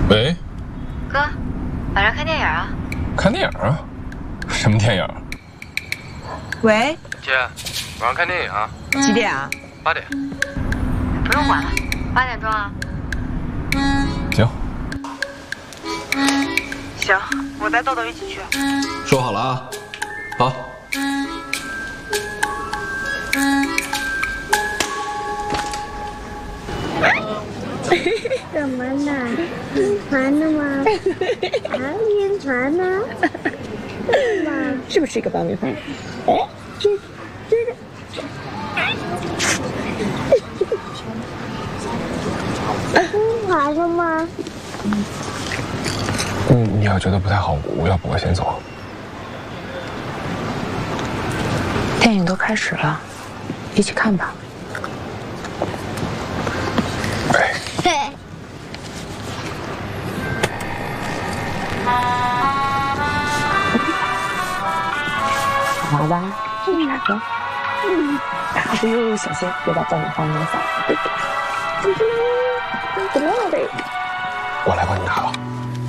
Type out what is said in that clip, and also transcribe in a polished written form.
喂， 哥，晚上看电影啊？ 看电影啊？什么电影？ 喂， 姐，晚上看电影啊？ 几点啊 8点。 不用管了，8点钟啊。 行。 行，我带豆豆一起去。 说好了啊，好。 怎么了？晕船了吗？啊，晕船呢？ 是不是一个爆米花？哎， 晕船了吗？ 你要觉得不太好，要不我先走。 电影都开始了，一起看吧。 哎。 对。 好吧，傻瓜。哎呦，小心别把爆米花弄洒了。 我来帮你拿吧。